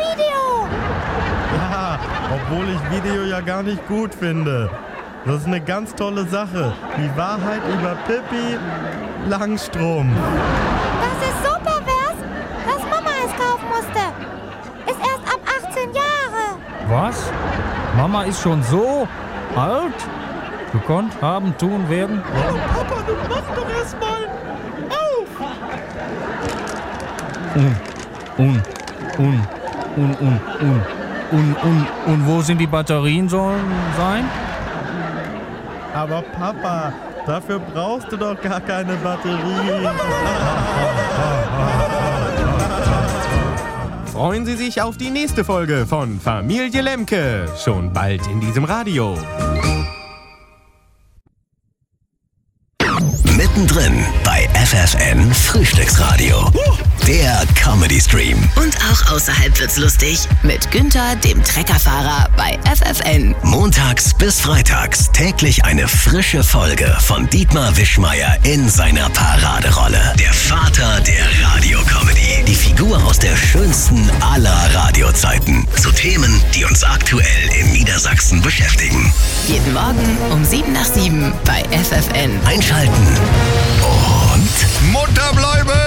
Video. Ja, obwohl ich Video ja gar nicht gut finde. Das ist eine ganz tolle Sache. Die Wahrheit über Pippi Langstrumpf. Das ist super, Vers, dass Mama es kaufen musste. Ist erst ab 18 Jahre. Was? Mama ist schon so alt? Gekonnt, haben, tun, werden? Oh, Papa, du mach doch erst mal auf! Und wo sind die Batterien sollen sein? Aber Papa, dafür brauchst du doch gar keine Batterie. Freuen Sie sich auf die nächste Folge von Familie Lemke. Schon bald in diesem Radio. Mittendrin bei FFN Frühstücksradio. Der Comedy Stream. Und auch außerhalb wird's lustig mit Günther, dem Treckerfahrer bei FFN. Montags bis freitags täglich eine frische Folge von Dietmar Wischmeier in seiner Paraderolle. Der Vater der Radiocomedy. Die Figur aus der schönsten aller Radiozeiten. Zu Themen, die uns aktuell in Niedersachsen beschäftigen. Jeden Morgen um 7:07 bei FFN. Einschalten und Mutter bleiben!